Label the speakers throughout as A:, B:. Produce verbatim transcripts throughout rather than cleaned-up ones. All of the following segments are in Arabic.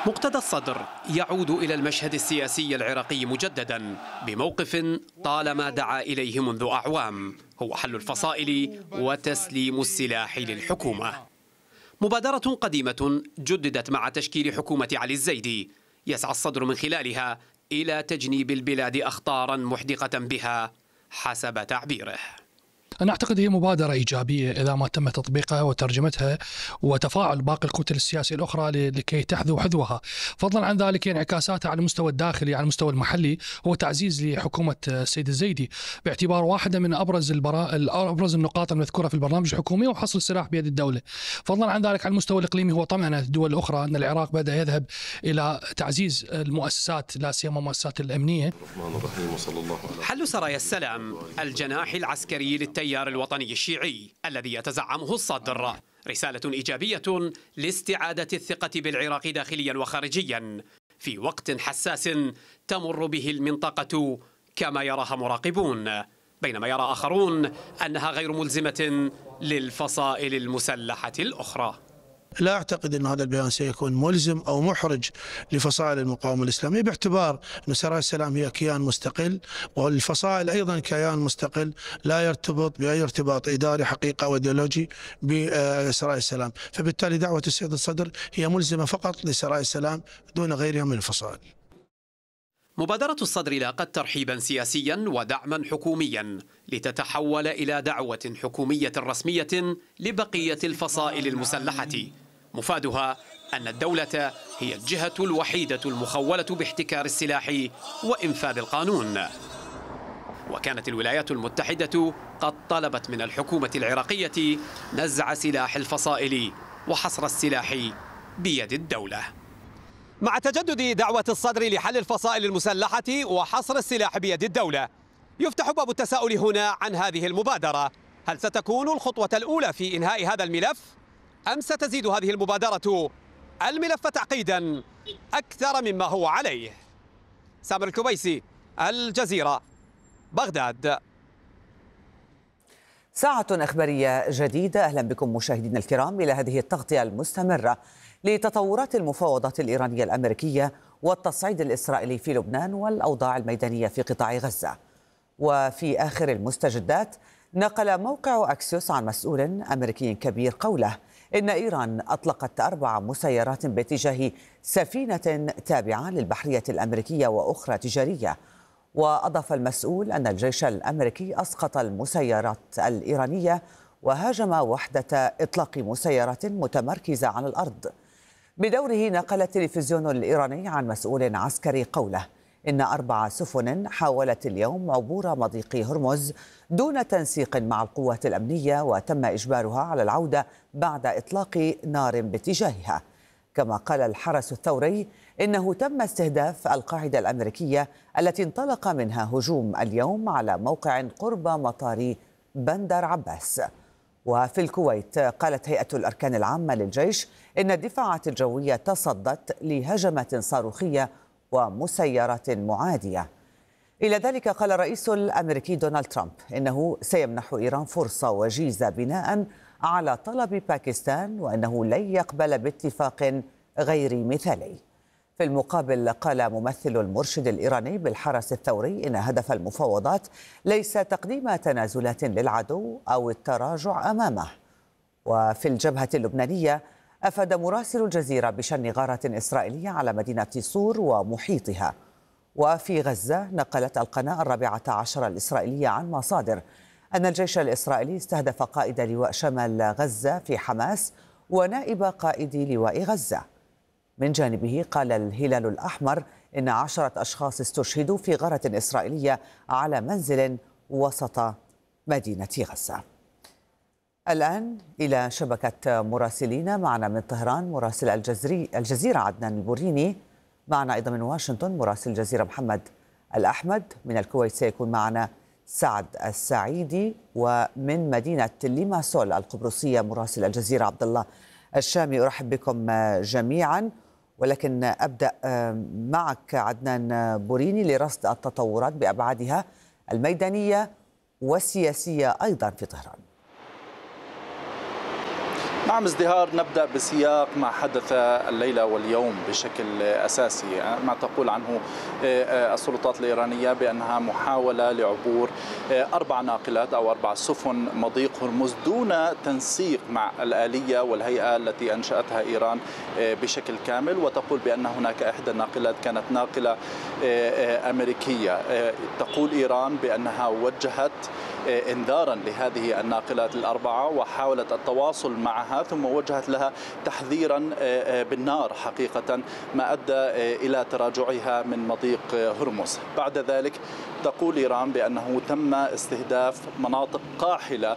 A: مقتدى الصدر يعود إلى المشهد السياسي العراقي مجددا بموقف طالما دعا إليه منذ أعوام، هو حل الفصائل وتسليم السلاح للحكومة. مبادرة قديمة جددت مع تشكيل حكومة علي الزيدي، يسعى الصدر من خلالها إلى تجنيب البلاد أخطارا محدقة بها حسب تعبيره.
B: أنا أعتقد هي مبادرة إيجابية إذا ما تم تطبيقها وترجمتها وتفاعل باقي الكتل السياسية الأخرى لكي تحذو حذوها. فضلا عن ذلك انعكاساتها على المستوى الداخلي، على المستوى المحلي، هو تعزيز لحكومة السيد الزيدي باعتبار واحدة من أبرز البرا... أبرز النقاط المذكورة في البرنامج الحكومي وحصر السلاح بيد الدولة. فضلا عن ذلك على المستوى الإقليمي هو طمأنة الدول الأخرى أن العراق بدأ يذهب إلى تعزيز المؤسسات لا سيما المؤسسات الأمنية.
A: حل سرايا السلام، الجناح العسكري للتيار الوطني الشيعي الذي يتزعمه الصدر، رسالة إيجابية لاستعادة الثقة بالعراق داخليا وخارجيا في وقت حساس تمر به المنطقة كما يراها مراقبون، بينما يرى آخرون أنها غير ملزمة للفصائل المسلحة الأخرى.
C: لا أعتقد أن هذا البيان سيكون ملزم أو محرج لفصائل المقاومة الإسلامية، باعتبار أن سرايا السلام هي كيان مستقل والفصائل أيضا كيان مستقل لا يرتبط بأي ارتباط إداري حقيقة أو إيديولوجي بسرايا السلام، فبالتالي دعوة السيد الصدر هي ملزمة فقط لسرايا السلام دون غيرها من الفصائل.
A: مبادرة الصدر لاقت ترحيبا سياسيا ودعما حكوميا لتتحول إلى دعوة حكومية رسمية لبقية الفصائل المسلحة، مفادها أن الدولة هي الجهة الوحيدة المخولة باحتكار السلاح وإنفاذ القانون. وكانت الولايات المتحدة قد طلبت من الحكومة العراقية نزع سلاح الفصائل وحصر السلاح بيد الدولة.
D: مع تجدد دعوة الصدر لحل الفصائل المسلحة وحصر السلاح بيد الدولة، يفتح باب التساؤل هنا عن هذه المبادرة. هل ستكون الخطوة الأولى في إنهاء هذا الملف؟ أم ستزيد هذه المبادرة الملف تعقيدا أكثر مما هو عليه؟ سامر الكويسي، الجزيرة، بغداد.
E: ساعة إخبارية جديدة، أهلا بكم مشاهدينا الكرام إلى هذه التغطية المستمرة لتطورات المفاوضات الإيرانية الأمريكية والتصعيد الإسرائيلي في لبنان والأوضاع الميدانية في قطاع غزة. وفي آخر المستجدات نقل موقع أكسيوس عن مسؤول أمريكي كبير قوله إن إيران أطلقت أربع مسيرات باتجاه سفينة تابعة للبحرية الأمريكية وأخرى تجارية. وأضاف المسؤول أن الجيش الأمريكي أسقط المسيرات الإيرانية وهاجم وحدة إطلاق مسيرات متمركزة على الأرض. بدوره نقل التلفزيون الإيراني عن مسؤول عسكري قوله إن أربع سفن حاولت اليوم عبور مضيق هرمز دون تنسيق مع القوات الأمنية وتم إجبارها على العودة بعد إطلاق نار باتجاهها. كما قال الحرس الثوري إنه تم استهداف القاعدة الأمريكية التي انطلق منها هجوم اليوم على موقع قرب مطار بندر عباس. وفي الكويت قالت هيئة الأركان العامة للجيش إن الدفاعات الجوية تصدت لهجمة صاروخية ومسيرات معادية. إلى ذلك قال الرئيس الأمريكي دونالد ترامب إنه سيمنح إيران فرصة وجيزة بناء على طلب باكستان وأنه لن يقبل باتفاق غير مثالي. في المقابل قال ممثل المرشد الإيراني بالحرس الثوري إن هدف المفاوضات ليس تقديم تنازلات للعدو أو التراجع أمامه. وفي الجبهة اللبنانية أفاد مراسل الجزيرة بشن غارة إسرائيلية على مدينة صور ومحيطها. وفي غزة نقلت القناة الرابعة عشر الإسرائيلية عن مصادر أن الجيش الإسرائيلي استهدف قائد لواء شمال غزة في حماس ونائب قائد لواء غزة. من جانبه قال الهلال الأحمر إن عشرة أشخاص استشهدوا في غارة إسرائيلية على منزل وسط مدينة غزة. الآن إلى شبكة مراسلين، معنا من طهران مراسل الجزري الجزيرة عدنان البوريني، معنا أيضا من واشنطن مراسل الجزيرة محمد الأحمد، من الكويت سيكون معنا سعد السعيدي، ومن مدينة ليماسول القبرصية مراسل الجزيرة عبد الله الشامي. أرحب بكم جميعا، ولكن أبدأ معك عدنان بوريني لرصد التطورات بأبعادها الميدانية والسياسية أيضا في طهران.
F: نعم ازدهار. نبدأ بسياق ما حدث الليلة واليوم بشكل أساسي. ما تقول عنه السلطات الإيرانية بأنها محاولة لعبور أربع ناقلات أو أربع سفن مضيق هرمز دون تنسيق مع الآلية والهيئة التي أنشأتها إيران بشكل كامل، وتقول بأن هناك إحدى الناقلات كانت ناقلة أمريكية. تقول إيران بأنها وجهت انذارا لهذه الناقلات الأربعة وحاولت التواصل معها، ثم وجهت لها تحذيرا بالنار حقيقة، ما أدى إلى تراجعها من مضيق هرمز. بعد ذلك تقول إيران بأنه تم استهداف مناطق قاحلة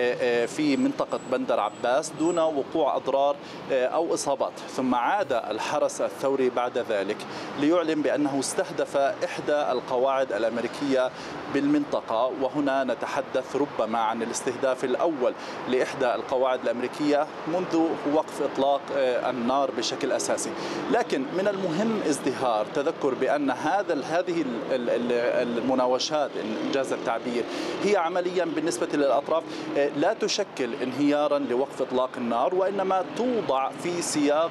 F: في منطقة بندر عباس دون وقوع أضرار أو إصابات، ثم عاد الحرس الثوري بعد ذلك ليعلن بأنه استهدف إحدى القواعد الأمريكية بالمنطقة. وهنا نتحدث ربما عن الاستهداف الأول لإحدى القواعد الأمريكية منذ وقف إطلاق النار بشكل أساسي. لكن من المهم ازدهار تذكر بأن هذا هذه المناوشات إن جاز التعبير هي عمليا بالنسبة للأطراف لا تشكل انهيارا لوقف إطلاق النار، وإنما توضع في سياق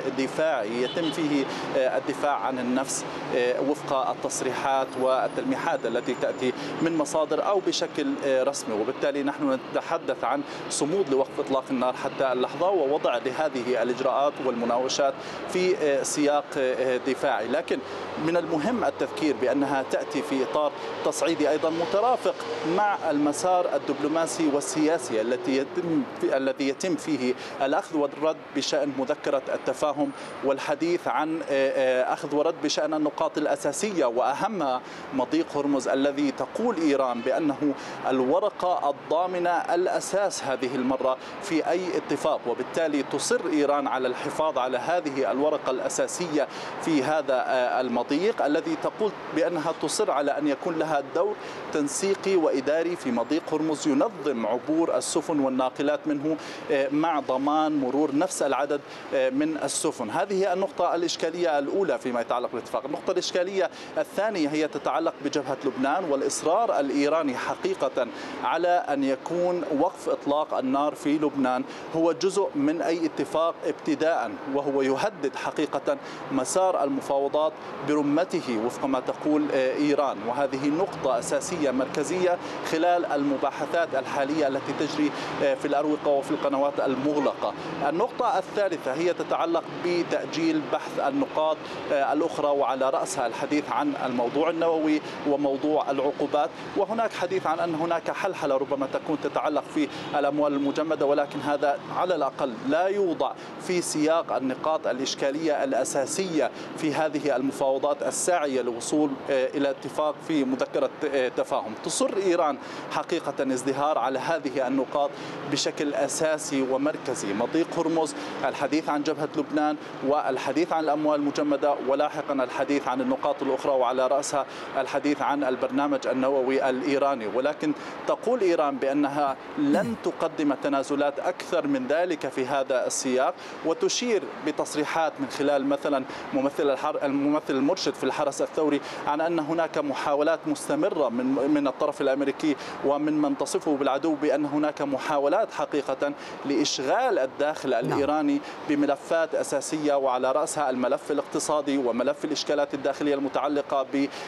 F: دفاعي يتم فيه الدفاع عن النفس وفق التصريحات والتلميحات التي تأتي من مصادر أو بشكل رسمي. وبالتالي نحن نتحدث عن صمود لوقف إطلاق النار حتى اللحظة ووضع لهذه الإجراءات والمناوشات في سياق دفاعي. لكن من المهم التذكير بأنها تأتي في إطار تصعيدي أيضا مترافق مع المسار الدبلوماسي والسياسي التي يتم الذي يتم فيه الأخذ والرد بشأن مذكرة التفاهم والحديث عن أخذ ورد بشأن النقاط الأساسية وأهمها مضيق هرمز الذي تقول إيران بأنه الورقة الضامنة الأساس هذه المرة في أي اتفاق، وبالتالي تصر إيران على الحفاظ على هذه الورقة الأساسية في هذا المضيق الذي تقول بأنها تصر على أن يكون لها دور تنسيقي وإداري في مضيق هرمز ينظم عبور السفن والناقلات منه مع ضمان مرور نفس العدد من السفن. هذه النقطة الإشكالية الأولى فيما يتعلق بالاتفاق. النقطة الإشكالية الثانية هي تتعلق بجبهة لبنان والإصرار الإيراني حقيقة على أن يكون وقف إطلاق النار في لبنان هو جزء من أي اتفاق ابتداء، وهو يهدد حقيقة مسار المفاوضات برمته وفق ما تقول إيران. وهذه نقطة أساسية مركزية خلال المباحثات الحالية التي تجري في الأروقة وفي القنوات المغلقة. النقطة الثالثة هي تتعلق بتأجيل بحث النقاط الأخرى، وعلى رأسها الحديث عن الموضوع النووي وموضوع العقوبات. وهناك حديث عن أن هناك حلحلة ربما تكون تتعلق في الأموال المجمدة، ولكن هذا على الأقل لا يوضع في سياق النقاط الإشكالية الأساسية في هذه المفاوضات الساعية للوصول إلى اتفاق في مذكرة تفاهم. تصر إيران حقيقة ازدهار على هذه النقاط بشكل أساسي ومركزي: مضيق هرمز، الحديث عن جبهة لبنان، والحديث عن الأموال المجمدة، ولاحقا الحديث عن النقاط الأخرى وعلى رأسها الحديث عن البرنامج النووي الإيراني. ولكن تقول إيران بأنها لن تقدم تنازلات أكثر من ذلك في هذا السياق، وتشير بتصريحات من خلال مثلا ممثل الممثل المرشد في الحرس الثوري عن أن هناك محاولات مستمرة من من الطرف الأمريكي ومن من تصفه بالعدو بأن هناك محاولات حقيقة لإشغال الداخل الإيراني بملفات أساسية، وعلى رأسها الملف الاقتصادي وملف الإشكالات الداخلية المتعلقة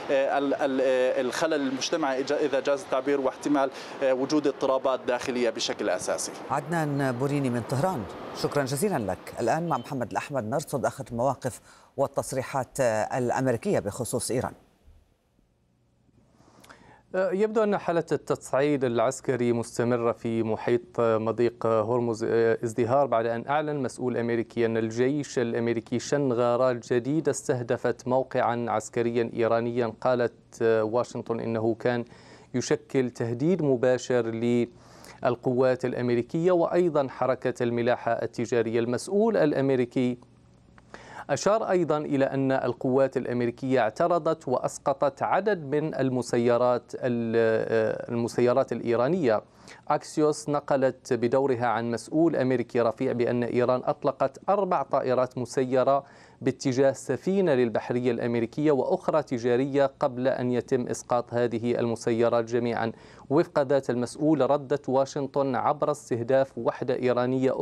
F: بالخلل المجتمعي إذا جاز التعبير، واحتمال وجود اضطرابات داخلية بشكل أساسي.
E: عدنان بوريني من طهران، شكرا جزيلا لك. الآن مع محمد الأحمد نرصد آخر المواقف والتصريحات الأمريكية بخصوص إيران.
G: يبدو أن حالة التصعيد العسكري مستمرة في محيط مضيق هرمز ازدهار بعد أن أعلن مسؤول أمريكي أن الجيش الأمريكي شن غارات جديدة استهدفت موقعا عسكريا إيرانيا. قالت واشنطن إنه كان يشكل تهديد مباشر للقوات الأمريكية وأيضا حركة الملاحة التجارية. المسؤول الأمريكي أشار أيضا إلى أن القوات الأمريكية اعترضت وأسقطت عدد من المسيرات المسيرات الإيرانية. أكسيوس نقلت بدورها عن مسؤول أمريكي رفيع بأن إيران أطلقت أربع طائرات مسيرة باتجاه سفينة للبحرية الأمريكية وأخرى تجارية قبل أن يتم إسقاط هذه المسيرات جميعا. وفق ذات المسؤول ردت واشنطن عبر استهداف وحدة إيرانية